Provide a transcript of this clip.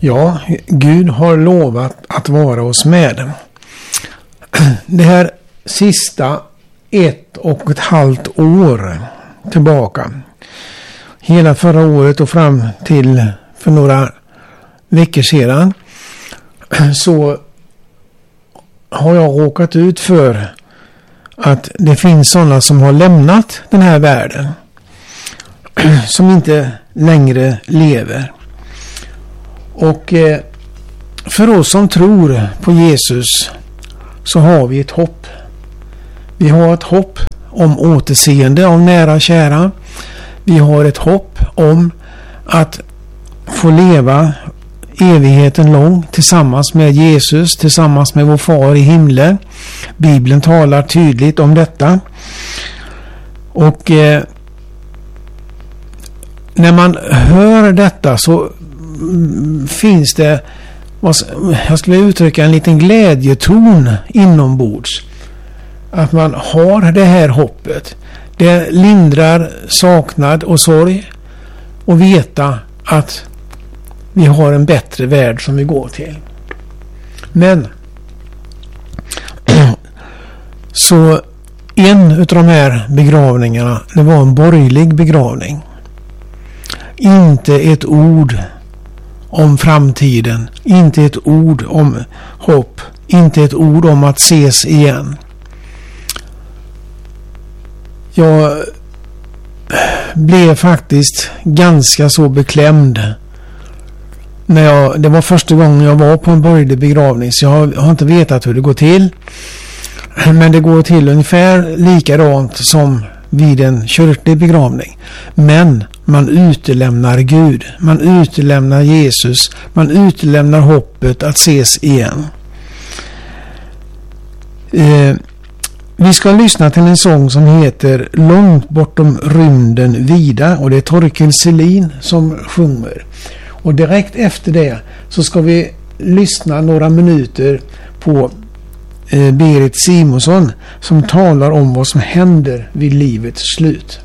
Ja, Gud har lovat att vara oss med. Det här sista 1,5 år tillbaka, hela förra året och fram till för några veckor sedan, så har jag råkat ut för att det finns sådana som har lämnat den här världen, som inte längre lever. Och för oss som tror på Jesus så har vi ett hopp. Vi har ett hopp om återseende av nära och kära. Vi har ett hopp om att få leva evigheten lång tillsammans med Jesus, tillsammans med vår far i himlen. Bibeln talar tydligt om detta. Och när man hör detta så finns det, jag skulle uttrycka, en liten glädjeton inombords. Att man har det här hoppet. Det lindrar saknad och sorg och veta att vi har en bättre värld som vi går till. Men så en av de här begravningarna, det var en borgerlig begravning. Inte ett ord om framtiden, inte ett ord om hopp, inte ett ord om att ses igen. Jag blev faktiskt ganska så beklämd när det var första gången jag var på en borgerlig begravning, så jag har inte vetat hur det går till. Men det går till ungefär likadant som vid en kyrklig begravning. Men man utelämnar Gud, man utelämnar Jesus, man utelämnar hoppet att ses igen. Vi ska lyssna till en sång som heter Långt bortom rymden vida, och det är Torkel Selin som sjunger. Och direkt efter det så ska vi lyssna några minuter på Berit Simonsson som talar om vad som händer vid livets slut.